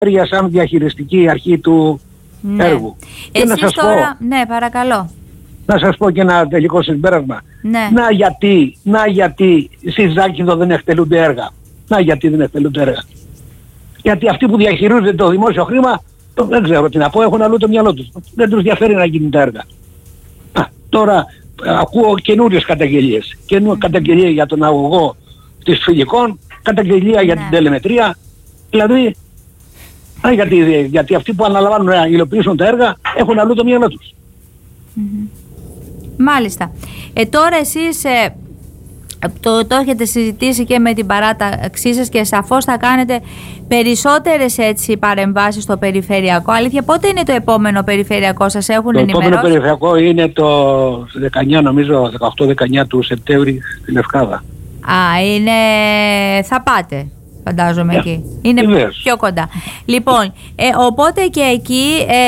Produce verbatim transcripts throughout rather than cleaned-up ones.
περιφέρεια σαν διαχειριστική αρχή του ναι. έργου. Εσείς και να σας τώρα, πω, ναι, παρακαλώ. Να σας πω και ένα τελικό συμπέρασμα. Ναι. Να γιατί, να γιατί στη Ζάκυνθο δεν εκτελούνται έργα. Να γιατί δεν εκτελούνται έργα. Γιατί αυτοί που διαχειρίζονται το δημόσιο χρήμα, το, δεν ξέρω τι να πω, έχουν αλλού το μυαλό τους. Δεν τους διαφέρει να γίνουν τα έργα. Α, τώρα ακούω καινούριες καταγγελίες. Καινούργια καταγγελία για τον αγωγό της Φιλικών, καταγγελία ναι. για την τελεμετρία. Δηλαδή, α, γιατί, γιατί αυτοί που αναλαμβάνουν να υλοποιήσουν τα έργα έχουν αλλού το μυαλό τους. Mm-hmm. Μάλιστα. Ε, τώρα εσείς ε, το, το έχετε συζητήσει και με την παράταξή σας και σαφώς θα κάνετε περισσότερες έτσι παρεμβάσεις στο περιφερειακό. Αλήθεια, πότε είναι το επόμενο περιφερειακό, σας έχουν το ενημερώσει? Το επόμενο περιφερειακό είναι το δεκαεννιά, νομίζω δεκαοκτώ δεκαεννιά του Σεπτέμβρη στη Λευκάδα. Α, είναι... θα πάτε. Φαντάζομαι yeah. εκεί. Είναι Ιδέως. πιο κοντά. Λοιπόν, ε, οπότε και εκεί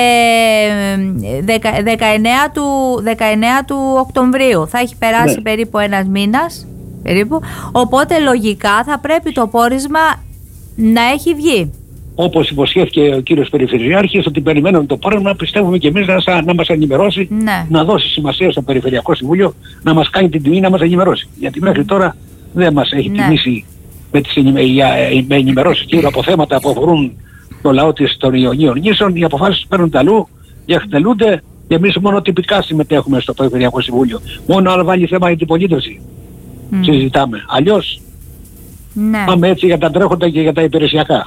ε, δεκαεννέα, του, δεκαεννέα του Οκτωβρίου θα έχει περάσει yeah. περίπου ένας μήνας. Περίπου. Οπότε λογικά θα πρέπει το πόρισμα να έχει βγει. Όπως υποσχέθηκε ο κύριος Περιφερειάρχης, ότι περιμένουμε το πόρισμα, πιστεύουμε και εμείς να, να μας ενημερώσει, ναι. να δώσει σημασία στο Περιφερειακό Συμβούλιο, να μας κάνει την τιμή να μας ενημερώσει. Γιατί μέχρι τώρα δεν μας έχει ναι. τιμήσει με τις με ενημερώσεις γύρω από θέματα που αφορούν το λαό της των Ιωνίων νήσων. Οι αποφάσεις παίρνουν τα αλλού, εκτελούνται και εμείς μόνο τυπικά συμμετέχουμε στο Περιφερειακό Συμβούλιο. Μόνο αν βάλει θέμα η αντιπολίτευση mm. συζητάμε. Αλλιώς ναι. πάμε έτσι για τα τρέχοντα και για τα υπηρεσιακά.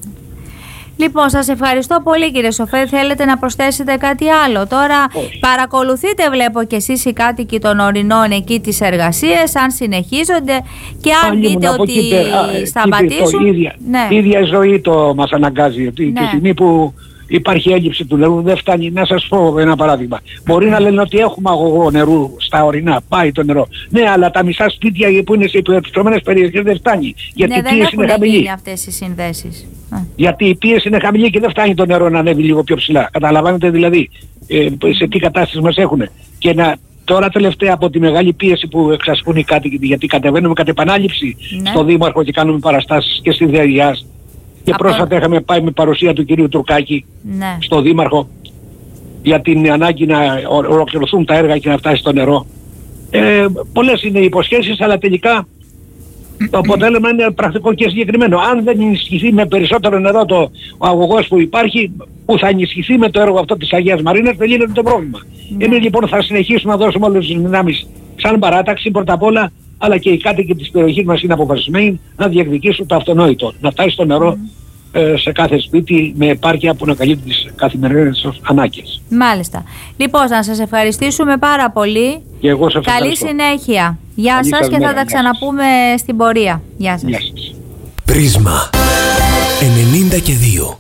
Λοιπόν, σας ευχαριστώ πολύ κύριε Σοφέ. Θέλετε να προσθέσετε κάτι άλλο? Τώρα όχι. Παρακολουθείτε, βλέπω και εσείς οι κάτοικοι των ορεινών εκεί τις εργασίες, αν συνεχίζονται και αν Άλλη δείτε ότι πέρα, σταματήσουν. Η ίδια, ναι. ίδια ζωή το μας αναγκάζει. Ότι ναι. τη στιγμή που υπάρχει έλλειψη του νερού δεν φτάνει. Να σας πω ένα παράδειγμα. Μπορεί να λένε ότι έχουμε αγωγό νερού στα ορεινά, πάει το νερό. Ναι, αλλά τα μισά σπίτια που είναι σε υπερπιστρωμένες περιοχές δεν φτάνει. Γιατί ναι, η πίεση είναι χαμηλή. Δεν έχουν αυτές οι συνδέσεις. Γιατί η πίεση είναι χαμηλή και δεν φτάνει το νερό να ανέβει λίγο πιο ψηλά. Καταλαβαίνετε δηλαδή ε, σε τι κατάσταση μας έχουν. Και να, τώρα τελευταία από τη μεγάλη πίεση που εξασκούν οι κάτοικοι, γιατί κατεβαίνουμε κατ' επανάληψη ναι. στο Δήμαρχο και κάνουμε παραστάσεις και στη Διαγιάς. Και από... πρόσφατα είχαμε πάει με παρουσία του κυρίου Τουρκάκη ναι. στο Δήμαρχο για την ανάγκη να ολοκληρωθούν τα έργα και να φτάσει στο νερό. Ε, πολλές είναι οι υποσχέσεις, αλλά τελικά το αποτέλεσμα είναι πρακτικό και συγκεκριμένο. Αν δεν ενισχυθεί με περισσότερο νερό το, ο αγωγός που υπάρχει, που θα ενισχυθεί με το έργο αυτό της Αγίας Μαρίνας, δεν γίνεται το πρόβλημα. Ναι. Εμείς λοιπόν θα συνεχίσουμε να δώσουμε όλες τις δυνάμεις σαν παράταξη πρώτα απ' όλα, αλλά και οι κάτοικοι της περιοχής μας είναι αποφασισμένοι να διεκδικήσουν το αυτονόητο. Να φτάσει στο νερό mm. ε, σε κάθε σπίτι με επάρκεια που να καλύπτει τις καθημερινές ανάγκες. Μάλιστα. Λοιπόν, να σας ευχαριστήσουμε πάρα πολύ. Και εγώ σας Καλή ευχαριστώ. συνέχεια. Γεια Καλή σας και μέρα. θα τα ξαναπούμε στην πορεία. Γεια σας. Γεια σας. Πρίσμα ενενήντα και δύο.